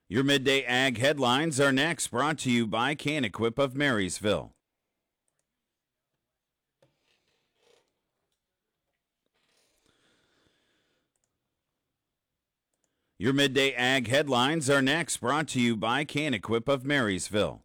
Your Midday Ag headlines are next, brought to you by Can-Equip of Marysville. Your Midday Ag headlines are next, brought to you by Can-Equip of Marysville.